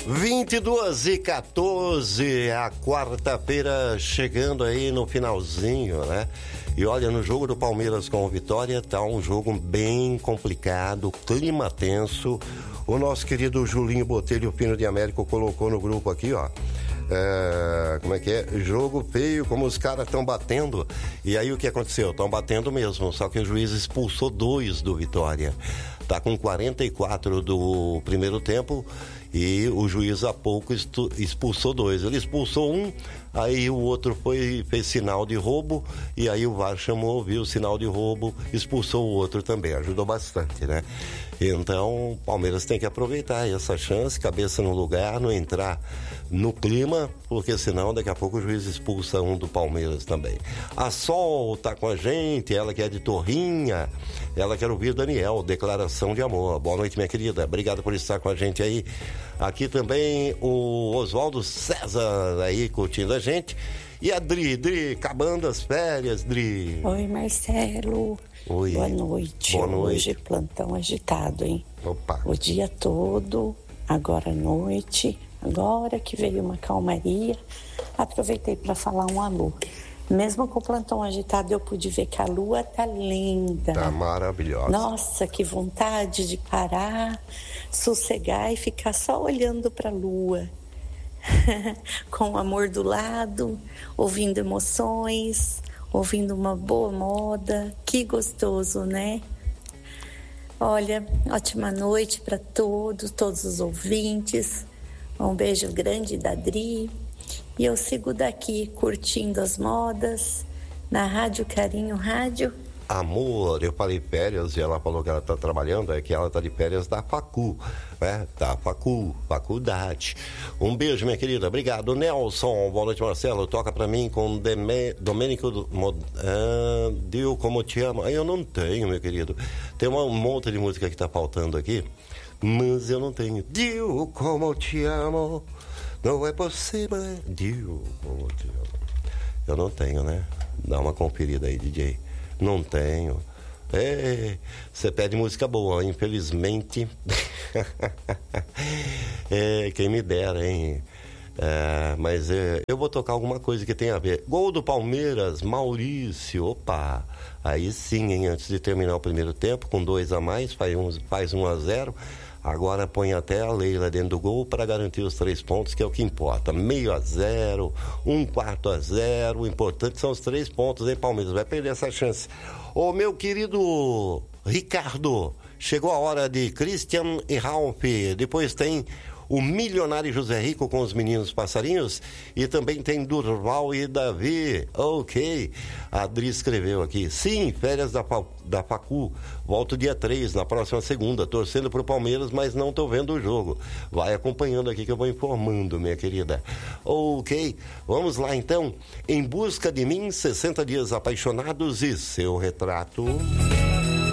22h14, a quarta-feira chegando aí no finalzinho, né? E olha, no jogo do Palmeiras com o Vitória, tá um jogo bem complicado, clima tenso. O nosso querido Julinho Botelho, Pino de Américo, colocou no grupo aqui, ó. Como é que é? Jogo feio, como os caras estão batendo. E aí o que aconteceu? Estão batendo mesmo, só que o juiz expulsou 2 do Vitória. Tá com 44 do primeiro tempo e o juiz há pouco expulsou 2. Ele expulsou um, aí o outro fez sinal de roubo e aí o VAR chamou, viu o sinal de roubo, expulsou o outro também. Ajudou bastante, né? Então, o Palmeiras tem que aproveitar essa chance, cabeça no lugar, não entrar no clima, porque senão daqui a pouco o juiz expulsa um do Palmeiras também. A Sol tá com a gente, ela que é de Torrinha, ela quer ouvir Daniel, declaração de amor. Boa noite, minha querida, obrigado por estar com a gente aí. Aqui também o Oswaldo César aí curtindo a gente. E a Dri, acabando as férias, Dri. Oi, Marcelo. Oi. Boa noite. Boa noite. Hoje plantão agitado, hein? Opa. O dia todo, agora à noite, agora que veio uma calmaria, aproveitei para falar um alô. Mesmo com o plantão agitado, eu pude ver que a lua tá linda. Tá maravilhosa. Nossa, que vontade de parar, sossegar e ficar só olhando para a lua. Com o amor do lado, ouvindo emoções, ouvindo uma boa moda. Que gostoso, né? Olha, ótima noite para todos os ouvintes. Um beijo grande da Dri. E eu sigo daqui curtindo as modas na Rádio Carinho Rádio. Amor, eu falei férias e ela falou que ela tá trabalhando, é que ela tá de férias da Facu, né? Da faculdade. Um beijo, minha querida, obrigado. Nelson, boa noite, Marcelo, toca pra mim com Domênico Dio, como te amo. Eu não tenho, meu querido, tem um monte de música que tá faltando aqui, mas eu não tenho. Dio, como te amo, não é possível. Dio, como te amo. Eu não tenho, né? Dá uma conferida aí, DJ. Não tenho. Você pede música boa, infelizmente. Quem me dera, hein? Mas eu vou tocar alguma coisa que tem a ver. Gol do Palmeiras, Maurício. Opa! Aí sim, hein? Antes de terminar o primeiro tempo, com 2 a mais, faz 1-0. Agora põe até a Leila dentro do gol para garantir os 3 pontos, que é o que importa. 0,5-0, 1/4-0. O importante são os 3 pontos, hein, Palmeiras? Vai perder essa chance. Ô, meu querido Ricardo, chegou a hora de Christian e Ralph. Depois tem o milionário José Rico com os meninos passarinhos. E também tem Durval e Davi. Ok. A Adri escreveu aqui. Sim, férias da Facu. Volto dia 3, na próxima segunda. Torcendo pro Palmeiras, mas não tô vendo o jogo. Vai acompanhando aqui que eu vou informando, minha querida. Ok. Vamos lá então. Em busca de mim, 60 dias apaixonados e seu retrato.